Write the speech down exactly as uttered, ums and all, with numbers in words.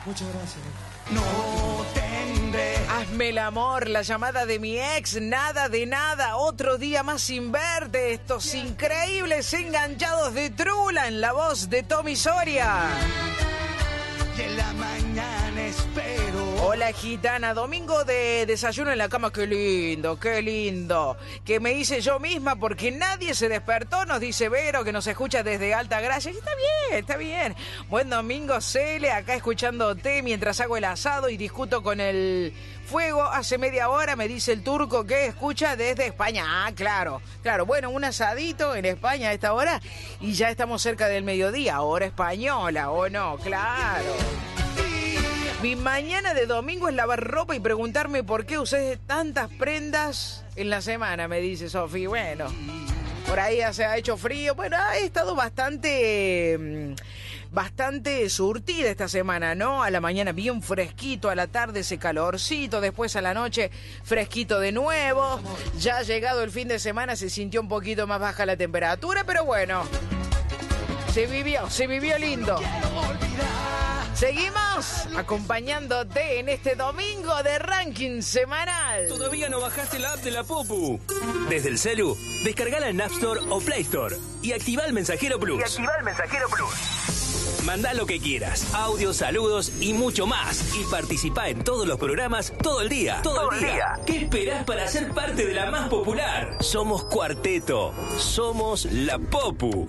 Muchas gracias. No tendré. Hazme el amor, la llamada de mi ex, nada de nada, otro día más sin verte, estos increíbles enganchados de Trula en la voz de Tommy Soria. Y en la mañana espero. Hola gitana, domingo de desayuno en la cama, qué lindo, qué lindo. Que me hice yo misma porque nadie se despertó, nos dice Vero, que nos escucha desde Altagracia. Y está bien, está bien. Buen domingo, Cele, acá escuchándote mientras hago el asado y discuto con el fuego. Hace media hora me dice el turco que escucha desde España. Ah, claro, claro. Bueno, un asadito en España a esta hora y ya estamos cerca del mediodía, hora española, ¿o no? Claro. Mi mañana de domingo es lavar ropa y preguntarme por qué usé tantas prendas en la semana, me dice Sofi. Bueno, por ahí ya se ha hecho frío. Bueno, ha estado bastante, bastante surtida esta semana, ¿no? A la mañana bien fresquito, a la tarde ese calorcito, después a la noche fresquito de nuevo. Ya llegado el fin de semana se sintió un poquito más baja la temperatura, pero bueno, se vivió, se vivió lindo. Seguimos acompañándote en este domingo de ranking semanal. ¿Todavía no bajaste la app de la Popu? Desde el celu, descargala en App Store o Play Store y activa el Mensajero Plus. Y activa el Mensajero Plus. Mandá lo que quieras, audios, saludos y mucho más. Y participá en todos los programas todo el día. Todo, todo el día. día. ¿Qué esperás para ser parte de la más popular? Somos Cuarteto. Somos la Popu.